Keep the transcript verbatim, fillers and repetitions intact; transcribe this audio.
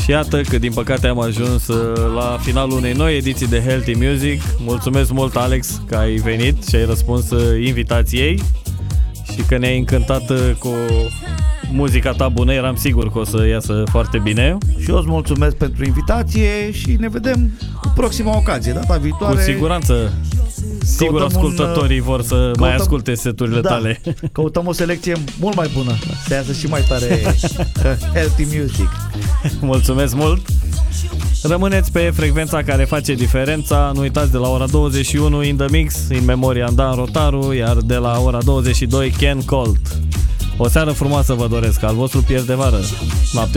Și iată că din păcate am ajuns la finalul unei noi ediții de Healthy Music. Mulțumesc mult, Alex, că ai venit și ai răspuns invitației și că ne-ai încântat cu muzica ta bună. Eram sigur că o să iasă foarte bine. Și eu îți mulțumesc pentru invitație și ne vedem cu proxima ocazie, data viitoare. Cu siguranță. Sigur ascultătorii un, vor să căutăm, mai asculte seturile da, tale. Căutăm o selecție mult mai bună, să iasă și mai tare Healthy Music. Mulțumesc mult. Rămâneți pe frecvența care face diferența. Nu uitați, de la ora douăzeci și unu In The Mix, in memoria Dan Rotaru, iar de la ora douăzeci și doi Ken Colt. O seară frumoasă vă doresc, al vostru Pierre de Vară. Noapte